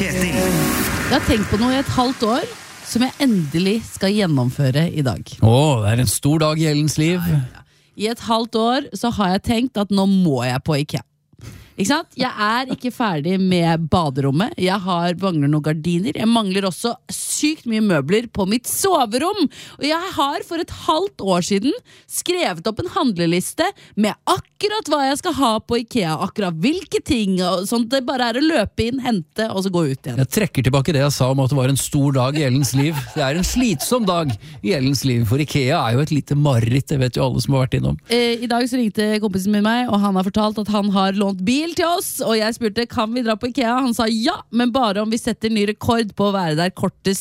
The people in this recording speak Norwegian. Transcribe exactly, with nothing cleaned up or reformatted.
Kjetil. Jeg har tenkt på noe i et halvt år som jeg endelig skal gjennomføre i dag. Åh, det er en stor dag i Ellens liv. I et halvt år så har jeg tenkt at nå må jeg på IKEA. Ikke sant? Jeg er ikke ferdig med baderommet. Jeg har mangler noen gardiner. Jeg mangler også sykt mye møbler på mitt soverom. Og jeg har for et halvt år siden skrevet opp en handleliste med akkurat hva jeg skal ha på IKEA. Akkurat hvilke ting. Og sånn at det bare er å løpe inn, hente og så gå ut igjen. Jeg trekker tilbake det jeg sa om at det var en stor dag i Ellens liv. Det er en slitsom dag i Ellens liv, for IKEA er jo et lite mareritt. Det vet jo alle som har vært innom. Eh, I dag så ringte kompisen min meg, og han har fortalt at han har lånt bil til oss, og jeg spurte, kan vi dra på IKEA? Han sa ja, men bare om vi setter ny rekord på å være der kortest